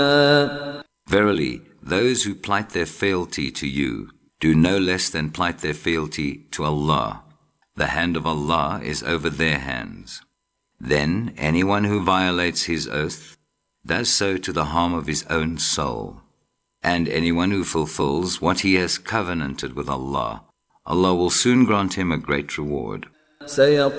Verily, those who plight their fealty to you do no less than plight their fealty to Allah. The hand of Allah is over their hands. Then anyone who violates his oath does so to the harm of his own soul. And anyone who fulfills what he has covenanted with Allah, Allah will soon grant him a great reward.